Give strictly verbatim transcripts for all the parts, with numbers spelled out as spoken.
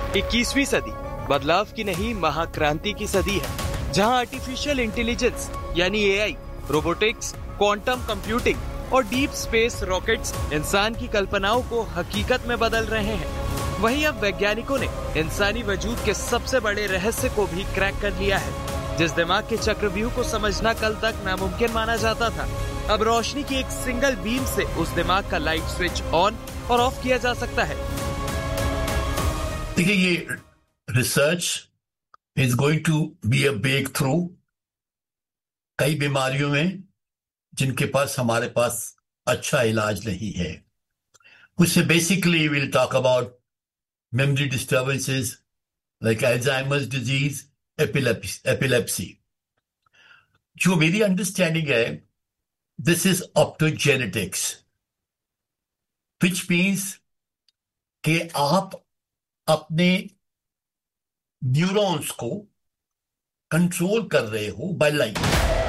इक्कीसवीं सदी बदलाव की नहीं महाक्रांति की सदी है, जहां आर्टिफिशियल इंटेलिजेंस यानी ए आई, रोबोटिक्स, क्वांटम कंप्यूटिंग और डीप स्पेस रॉकेट्स इंसान की कल्पनाओं को हकीकत में बदल रहे हैं। वहीं अब वैज्ञानिकों ने इंसानी वजूद के सबसे बड़े रहस्य को भी क्रैक कर लिया है। जिस दिमाग के चक्रव्यूह को समझना कल तक नामुमकिन माना जाता था, अब रोशनी की एक सिंगल बीम से उस दिमाग का लाइट स्विच ऑन और ऑफ किया जा सकता है। देखिए, ये research is going to be a break through कई बीमारियों में जिनके पास हमारे पास अच्छा इलाज नहीं है। उससे basically will talk about memory disturbances like Alzheimer's disease, epilepsy. जो मेरी अंडरस्टैंडिंग है, this is optogenetics, which means कि आप अपने न्यूरॉन्स को कंट्रोल कर रहे हो बाय लाइट।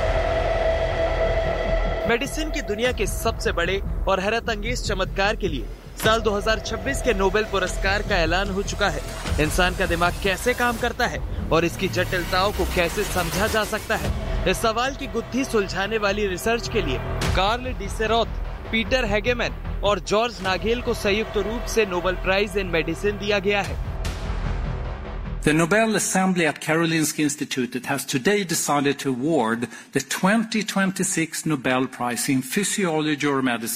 मेडिसिन की दुनिया के सबसे बड़े और हैरत अंगेज चमत्कार के लिए साल दो हज़ार छब्बीस के नोबेल पुरस्कार का ऐलान हो चुका है। इंसान का दिमाग कैसे काम करता है और इसकी जटिलताओं को कैसे समझा जा सकता है, इस सवाल की गुत्थी सुलझाने वाली रिसर्च के लिए कार्ल डिसेरोथ, पीटर हेगेमैन और जॉर्ज नागेल को संयुक्त रूप से नोबेल प्राइज इन मेडिसिन दिया गया है। The Nobel Assembly at Karolinska Institutet has today decided to award the twenty twenty-six Nobel Prize in Physiology or Medicine